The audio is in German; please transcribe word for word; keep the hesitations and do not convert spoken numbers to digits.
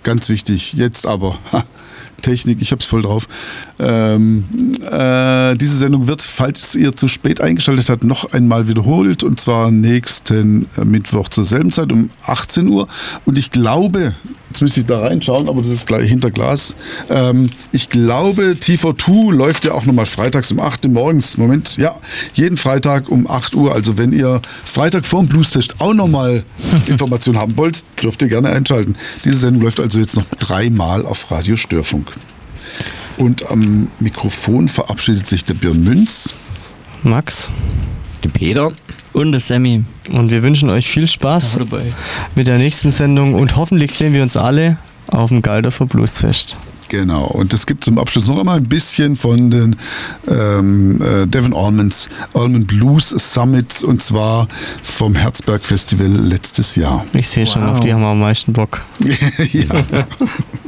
ganz wichtig, jetzt aber. Ha. Technik, ich hab's voll drauf. Ähm, äh, diese Sendung wird, falls ihr zu spät eingeschaltet habt, noch einmal wiederholt und zwar nächsten Mittwoch zur selben Zeit um achtzehn Uhr. Und ich glaube, jetzt müsste ich da reinschauen, aber das ist gleich hinter Glas. Ähm, ich glaube, T V zwei läuft ja auch nochmal freitags um acht Uhr morgens. Moment, ja, jeden Freitag um acht Uhr. Also wenn ihr Freitag vor dem Bluestest auch nochmal Informationen haben wollt, dürft ihr gerne einschalten. Diese Sendung läuft also jetzt noch dreimal auf Radio Störfunk. Und am Mikrofon verabschiedet sich der Björn Münz. Max. Der Peter. Und der Sammy. Und wir wünschen euch viel Spaß mit der nächsten Sendung und hoffentlich sehen wir uns alle auf dem Galdorfer Bluesfest. Genau, und es gibt zum Abschluss noch einmal ein bisschen von den ähm, äh, Devon Allmans Allman Blues Summits und zwar vom Herzberg Festival letztes Jahr. Ich sehe wow. schon, auf die haben wir am meisten Bock. Ja.